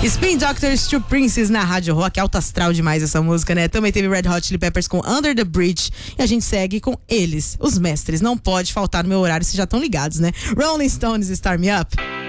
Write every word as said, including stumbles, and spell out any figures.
Spin Doctors, Two Princes na Rádio Rock, alto astral demais essa música, né? Também teve Red Hot Chili Peppers com Under the Bridge e a gente segue com eles, os mestres. Não pode faltar no meu horário, vocês já estão ligados, né? Rolling Stones, Start Me Up.